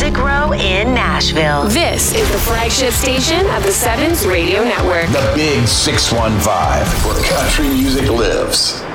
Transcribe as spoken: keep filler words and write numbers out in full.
Music Row in Nashville. This is the flagship station of the Sevens Radio Network. The Big six one five, where country music lives.